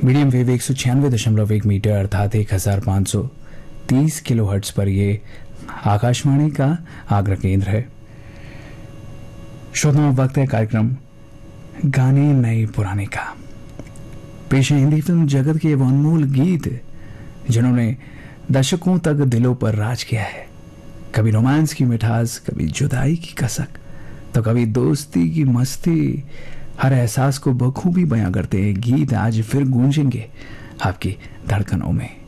Medium wave 196.1 metre अर्थात 1530 kilo hertz पर ये आकाशवाणी का आगरा केंद्र है। श्रोताओं, वक्त है कार्यक्रम गाने नए पुराने का। पेश है हिंदी फिल्म जगत के वो अनमोल गीत जिन्होंने दशकों तक दिलों पर राज किया है। कभी रोमांस की मिठास, कभी जुदाई की कसक, तो कभी दोस्ती की मस्ती। हर एहसास को बखूबी बयां करते हैं गीत आज फिर गूंजेंगे आपकी धड़कनों में।